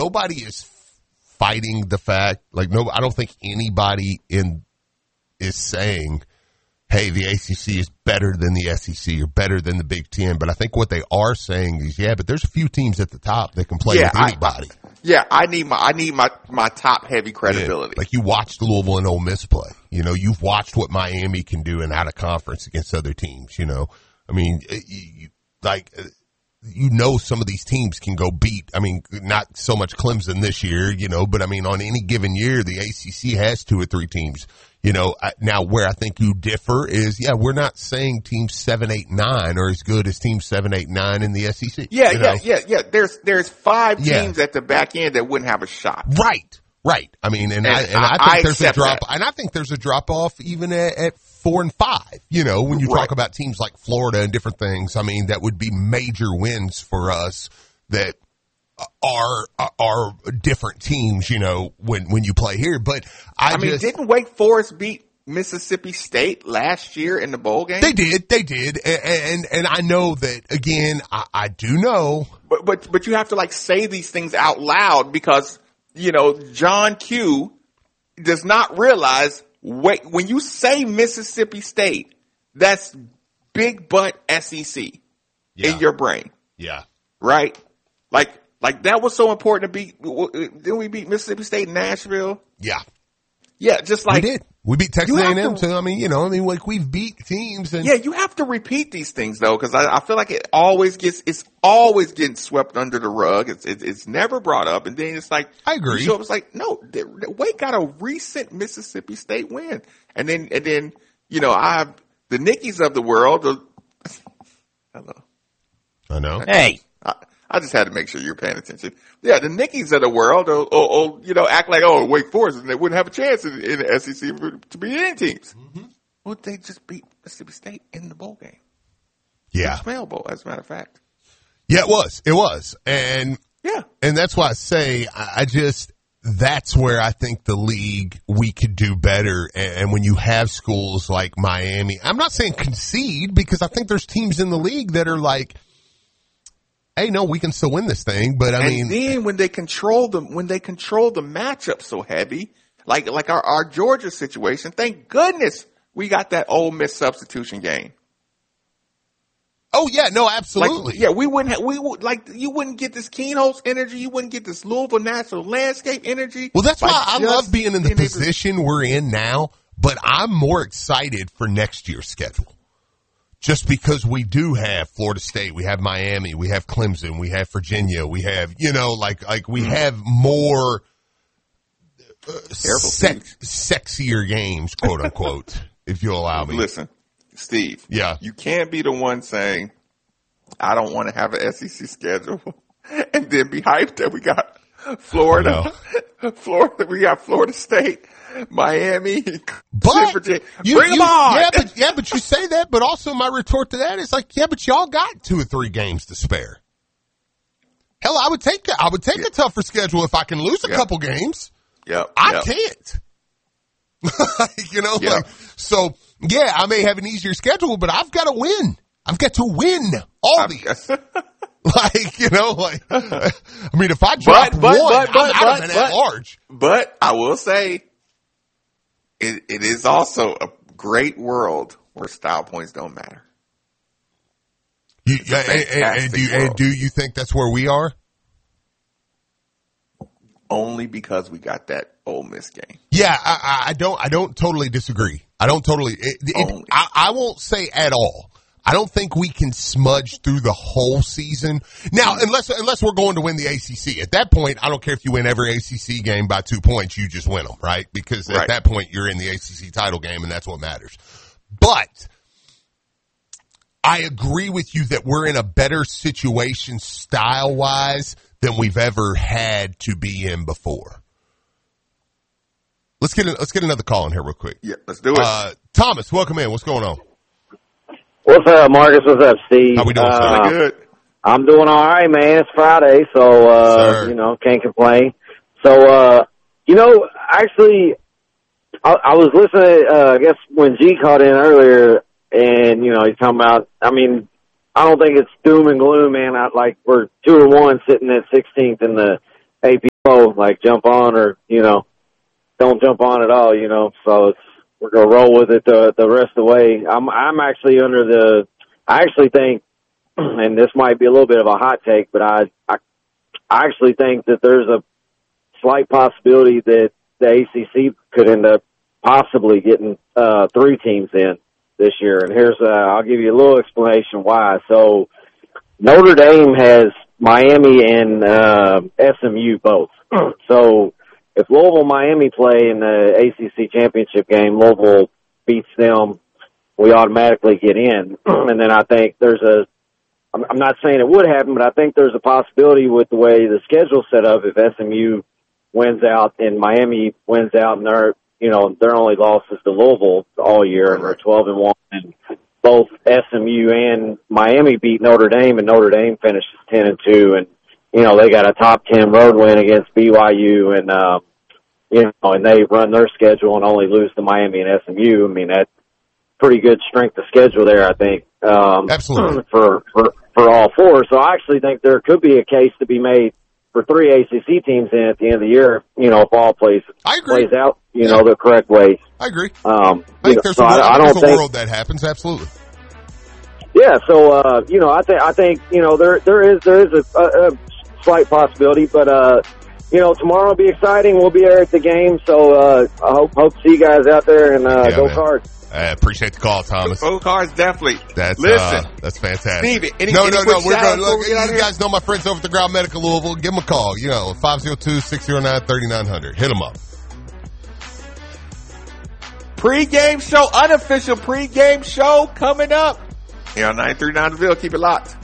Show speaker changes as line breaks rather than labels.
nobody is fighting the fact, like, no, I don't think anybody is saying, hey, the ACC is better than the SEC or better than the Big Ten. But I think what they are saying is, yeah, but there's a few teams at the top that can play with anybody.
I need my top heavy credibility.
Yeah, like you watched Louisville and Ole Miss play. You know, you've watched what Miami can do in out of conference against other teams. You know, I mean, some of these teams can go beat. I mean, not so much Clemson this year, you know, but I mean, on any given year, the ACC has 2 or 3 teams. You know, now where I think you differ is, we're not saying teams 7, 8, 9 are as good as teams 7, 8, 9 in the SEC.
Yeah. There's 5 teams at the back end that wouldn't have a shot.
Right. I mean, and I think there's a drop, and I think there's a drop off even at 4 and 5. You know, when you talk about teams like Florida and different things, I mean, that would be major wins for us that are different teams, you know, when you play here. But I mean,
didn't Wake Forest beat Mississippi State last year in the bowl game?
They did. And I know that, again, I do know.
But you have to like say these things out loud because, you know, John Q does not realize when you say Mississippi State, that's big butt SEC in your brain.
Yeah.
Right? Like that was so important to beat. Didn't we beat Mississippi State in Nashville?
Yeah.
Yeah, just like.
We did. We beat Texas A&M too. I mean, you know, like we've beat teams. And
yeah, you have to repeat these things though, because I feel like it's always getting swept under the rug. It's never brought up. And then it's like.
I agree.
So it's like, no, Wake got a recent Mississippi State win. And then, you know, I have the Nickies of the world. Hello.
I know.
Hey.
I just had to make sure you're paying attention. Yeah, the Nickies of the world, you know, act like, Wake Forest, and they wouldn't have a chance in the SEC to beat any teams. Mm-hmm. Well, they just beat Mississippi State in the bowl game.
Yeah.
The Smell Bowl, as a matter of fact.
Yeah, it was. And that's why I say, that's where I think the league, we could do better. And when you have schools like Miami, I'm not saying concede, because I think there's teams in the league that are like, hey, no, we can still win this thing, but I mean,
then when they control the matchup so heavy, like our Georgia situation, thank goodness we got that Ole Miss substitution game.
Oh yeah, no, absolutely.
You wouldn't get this Keenholz energy, you wouldn't get this Louisville National Landscape energy.
Well, that's why I love being in the position we're in now, but I'm more excited for next year's schedule. Just because we do have Florida State, we have Miami, we have Clemson, we have Virginia, we have, you know, like we have more sexier games, quote unquote, if you'll allow me.
Listen, Steve.
Yeah.
You can't be the one saying, I don't want to have an SEC schedule and then be hyped that we got Florida, we got Florida State. Miami,
but
Virginia. Bring them on.
But you say that, but also my retort to that is like, yeah, but y'all got 2 or 3 games to spare. Hell, I would take a tougher schedule if I can lose a couple games. I can't. You know, so yeah, I may have an easier schedule, but I've got to win. I've got to win all these. Like, you know, like, I mean, if I drop one, I'm at large.
But I will say, it is also a great world where style points don't matter.
And do you think that's where we are?
Only because we got that Ole Miss game.
Yeah, I don't totally disagree. I won't say at all. I don't think we can smudge through the whole season. Now, unless we're going to win the ACC. At that point, I don't care if you win every ACC game by 2 points, you just win them, right? Because at that point, you're in the ACC title game, and that's what matters. But I agree with you that we're in a better situation style-wise than we've ever had to be in before. Let's get another call in here real quick.
Yeah, let's do it.
Thomas, welcome in. What's going on?
What's up, Marcus? What's up, Steve?
How we doing?
Good.
I'm doing all right, man. It's Friday, so, you know, can't complain. So, you know, actually, I was listening, I guess, when G called in earlier, and, you know, he's talking about, I mean, I don't think it's doom and gloom, man. We're 2-1 sitting at 16th in the AP both, like jump on or, don't jump on at all, so we're going to roll with it the rest of the way. I'm actually I actually think, and this might be a little bit of a hot take, but I actually think that there's a slight possibility that the ACC could end up possibly getting 3 teams in this year. And here's I'll give you a little explanation why. So Notre Dame has Miami and SMU both. So if Louisville and Miami play in the ACC championship game, Louisville beats them, we automatically get in. And then I think I'm not saying it would happen, but I think there's a possibility with the way the schedule's set up if SMU wins out and Miami wins out and their only loss is to Louisville all year and they're 12-1 and both SMU and Miami beat Notre Dame and Notre Dame finishes 10-2 and they got a top 10 road win against BYU and and they run their schedule and only lose to Miami and SMU. I mean that's pretty good strength of schedule there, I think.
Absolutely.
For all 4. So I actually think there could be a case to be made for 3 ACC teams in at the end of the year, if all plays out, the correct way.
I agree. I think there's a world that happens. Absolutely.
Yeah. So, I think, there is a slight possibility, but, tomorrow will be exciting. We'll be there at the game. So, I hope to see you guys out there and, go Cards.
I appreciate the call, Thomas.
Go Cards, definitely.
That's fantastic.
Steve, any
no. We're going to you guys know my friends over at the Ground Medical Louisville. Give them a call. 502-609-3900. Hit them up.
Pre-game show, unofficial pre-game show coming up. 93.9 The Ville. Keep it locked.